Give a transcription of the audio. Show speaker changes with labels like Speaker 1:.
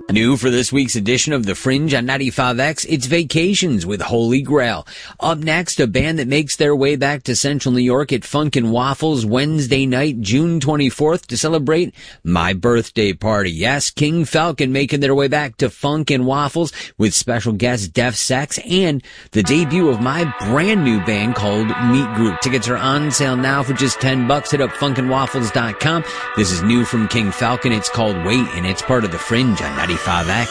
Speaker 1: New for this week's edition of The Fringe on 95X, it's Vacations with Holy Grail. Up next, a band that makes their way back to Central New York at Funkin' Waffles Wednesday night, June 24th, to celebrate my birthday party. Yes, King Falcon making their way back to Funkin' Waffles with special guest Def Sex and the debut of my brand new band called Meat Group. Tickets are on sale now for just $10. Hit up funkinwaffles.com. This is new from King Falcon. It's called Wait, and it's part of The Fringe on 95X.